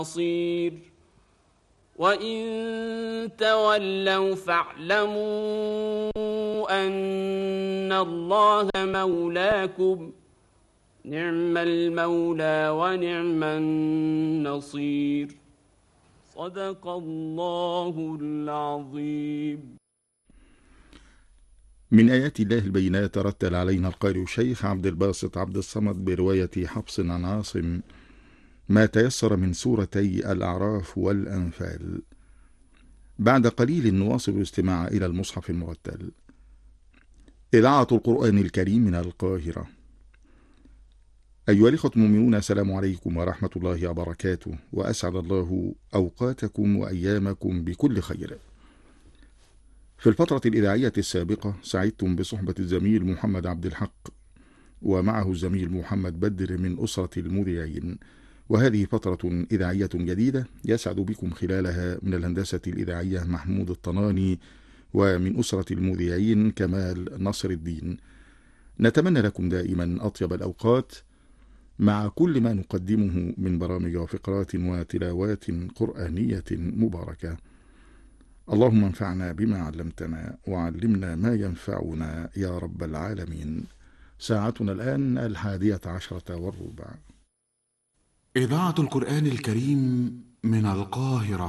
بصير وإن تولوا فاعلموا أن الله مولاكم نعم المولى ونعم النصير صدق الله العظيم. من آيات الله البينات رتل علينا القارئ الشيخ عبد الباسط عبد الصمد برواية حفص عن عاصم ما تيسر من سورتي الأعراف والأنفال. بعد قليل نواصل الاستماع إلى المصحف المرتل. إذاعة القرآن الكريم من القاهرة. أيها الإخوة المؤمنون، السلام عليكم ورحمة الله وبركاته، وأسعد الله أوقاتكم وأيامكم بكل خير. في الفترة الإذاعية السابقة سعدتم بصحبة الزميل محمد عبد الحق، ومعه الزميل محمد بدر من أسرة المذيعين، وهذه فترة إذاعية جديدة يسعد بكم خلالها من الهندسة الإذاعية محمود الطناني، ومن أسرة المذيعين كمال نصر الدين. نتمنى لكم دائما أطيب الأوقات مع كل ما نقدمه من برامج وفقرات وتلاوات قرآنية مباركة. اللهم انفعنا بما علمتنا وعلمنا ما ينفعنا يا رب العالمين. ساعتنا الآن 11:10. إذاعة القرآن الكريم من القاهرة.